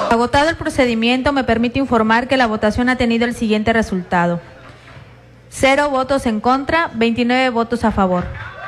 Agotado el procedimiento, me permite informar que la votación ha tenido el siguiente resultado: 0 votos en contra, 29 votos a favor.